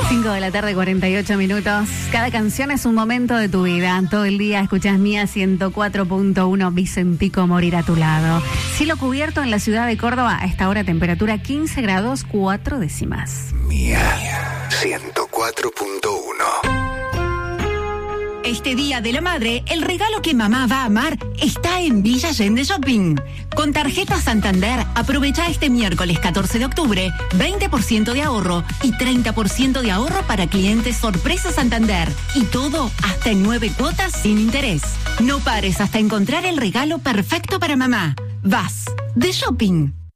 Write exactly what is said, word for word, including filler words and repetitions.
cinco de la tarde, cuarenta y ocho minutos. Cada canción es un momento de tu vida. Todo el día escuchás Mía ciento cuatro punto uno, Vicentico, morir a tu lado. Cielo cubierto en la ciudad de Córdoba. A esta hora temperatura quince grados, cuatro décimas. Mía ciento cuatro punto uno. Este Día de la Madre, el regalo que mamá va a amar está en Villa Allende Shopping. Con tarjeta Santander, aprovecha este miércoles catorce de octubre, veinte por ciento de ahorro y treinta por ciento de ahorro para clientes sorpresa Santander. Y todo hasta en nueve cuotas sin interés. No pares hasta encontrar el regalo perfecto para mamá. Vas de shopping.